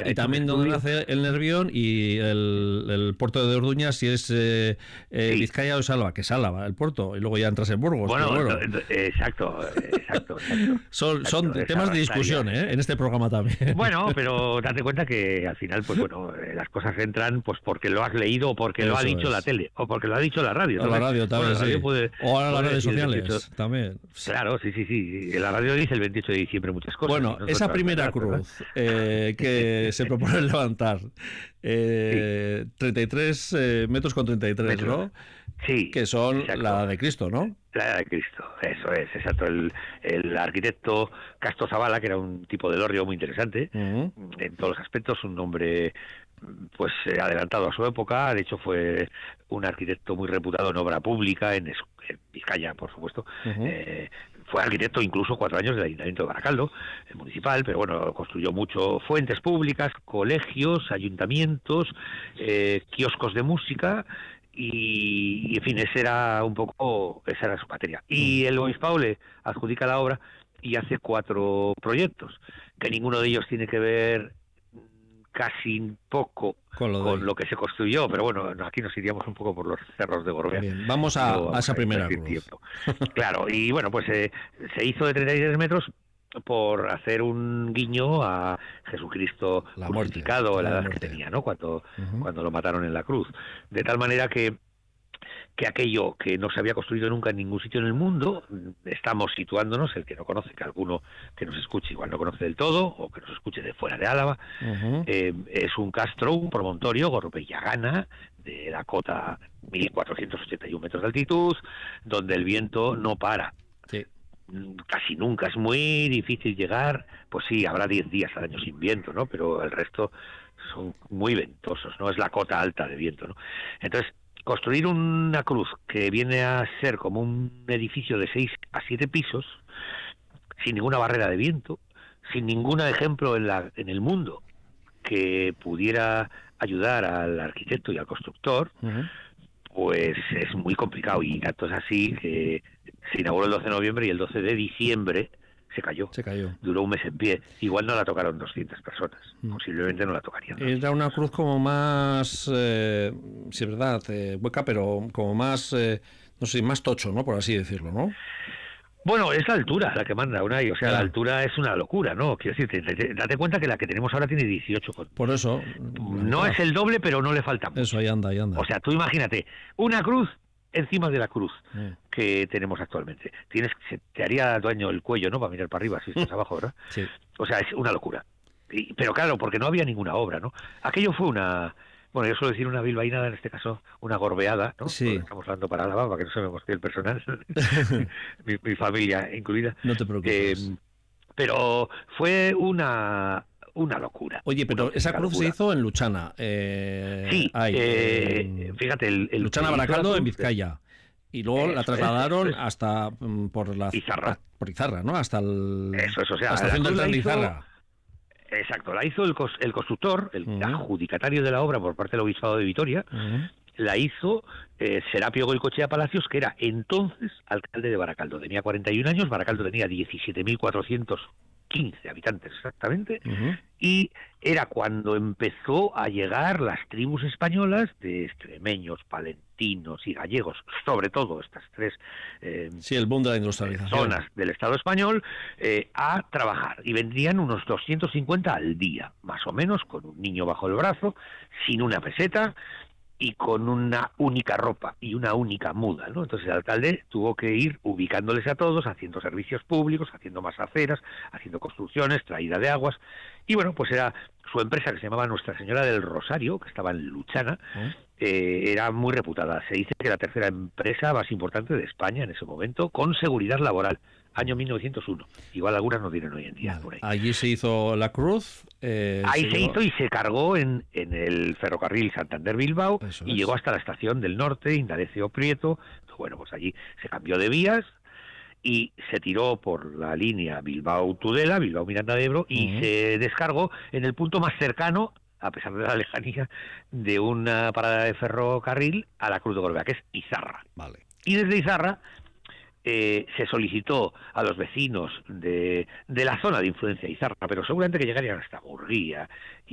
y también donde nace el Nervión y el puerto de Orduña, si es Vizcaya o es Álava, que es Álava el puerto, y luego ya entras en Burgos. Bueno, exacto. Son temas de discusión, en este programa también. Bueno, pero date cuenta que al final, pues bueno, las cosas entran pues porque lo has leído o porque lo ha dicho la tele o porque lo ha dicho la radio. O la radio también, sí. O ahora las redes sociales también. Claro, sí. La radio dice el 28 de diciembre muchas cosas. Bueno, esa primera cruz que se propone levantar, 33 metros con 33, ¿no? Sí. Que son la de Cristo, ¿no? La de Cristo, eso es, exacto. El arquitecto Castro Zavala, que era un tipo de lorrio muy interesante, en todos los aspectos, un hombre pues adelantado a su época. De hecho fue un arquitecto muy reputado en obra pública, en Vizcaya, por supuesto. Fue arquitecto incluso 4 años del Ayuntamiento de Baracaldo, municipal, pero bueno, construyó mucho fuentes públicas, colegios, ayuntamientos, kioscos de música. Y en fin, esa era su materia. Y el obispado le adjudica la obra y hace 4 proyectos, que ninguno de ellos tiene que ver casi poco con lo que se construyó, pero bueno, aquí nos iríamos un poco por los cerros de Gorbea. Bien, vamos a esa primera cruz. Claro, y bueno, pues se hizo de 33 metros por hacer un guiño a Jesucristo crucificado, la edad que tenía, ¿no? Cuando lo mataron en la cruz. De tal manera que aquello que no se había construido nunca en ningún sitio en el mundo, estamos situándonos, el que no conoce, que alguno que nos escuche igual no conoce del todo, o que nos escuche de fuera de Álava, es un castro, un promontorio, Gorbea-Gana, de la cota 1481 metros de altitud, donde el viento no para. Sí. Casi nunca, es muy difícil llegar, pues sí, habrá 10 días al año sin viento, ¿no? Pero el resto son muy ventosos, ¿no? Es la cota alta de viento, ¿no? Entonces, construir una cruz que viene a ser como un edificio de 6 a 7 pisos, sin ninguna barrera de viento, sin ningún ejemplo en el mundo que pudiera ayudar al arquitecto y al constructor, pues es muy complicado. Y tanto es así que se inauguró el 12 de noviembre y el 12 de diciembre se cayó. Duró un mes en pie. Igual no la tocaron 200 personas. Posiblemente no la tocarían. Era una cruz como más, sí es verdad, hueca, pero como más, no sé, más tocho, ¿no? Por así decirlo, ¿no? Bueno, es la altura la que manda Unai, o sea, la altura es una locura, ¿no? Quiero decir, date cuenta que la que tenemos ahora tiene 18. Por eso. No es el doble, pero no le falta mucho. Eso, ahí anda. O sea, tú imagínate, una cruz encima de la cruz que tenemos actualmente. Te haría daño el cuello, ¿no? Para mirar para arriba, si estás abajo, ¿verdad? Sí. O sea, es una locura. Pero claro, porque no había ninguna obra, ¿no? Aquello fue bueno, yo suelo decir una bilbainada, en este caso una gorbeada, ¿no? Sí. Estamos hablando para Álava, para que no se me mosquee el personal, mi familia incluida. No te preocupes. Pero fue una locura. Oye, pero esa cruz se hizo en Luchana. Sí, fíjate, Luchana Baracaldo en Vizcaya. Y luego la trasladaron hasta por Izarra. Por Izarra, ¿no? Hasta o sea, la estación del tren de Izarra. Exacto, la hizo el constructor, el adjudicatario de la obra por parte del Obispado de Vitoria, la hizo Serapio Goicoechea Palacios, que era entonces alcalde de Baracaldo. Tenía 41 años, Baracaldo tenía 17.415 habitantes exactamente, y era cuando empezó a llegar las tribus españolas de extremeños, palentinos y gallegos, sobre todo estas 3 el boom de la industrialización, zonas del Estado español, a trabajar, y vendrían unos 250 al día, más o menos, con un niño bajo el brazo, sin una peseta y con una única ropa y una única muda, ¿no? Entonces el alcalde tuvo que ir ubicándoles a todos, haciendo servicios públicos, haciendo más aceras, haciendo construcciones, traída de aguas, y bueno, pues era su empresa, que se llamaba Nuestra Señora del Rosario, que estaba en Luchana, era muy reputada. Se dice que la tercera empresa más importante de España en ese momento, con seguridad laboral, año 1901. Igual algunas no tienen hoy en día. Por ahí. Allí se hizo la cruz. Ahí se hizo y se cargó en el ferrocarril Santander-Bilbao y llegó hasta la estación del norte, Indalecio Prieto. Bueno, pues allí se cambió de vías y se tiró por la línea Bilbao-Tudela, Bilbao-Miranda de Ebro, y se descargó en el punto más cercano, a pesar de la lejanía, de una parada de ferrocarril a la Cruz de Gorbea, que es Izarra. Vale. Y desde Izarra se solicitó a los vecinos de la zona de influencia de Izarra, pero seguramente que llegarían hasta Murguía